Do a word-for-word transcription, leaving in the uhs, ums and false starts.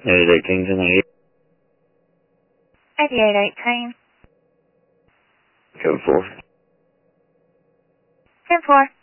eight eighteen, ten eighty. eighty-eight eighteen. Code four. ten four.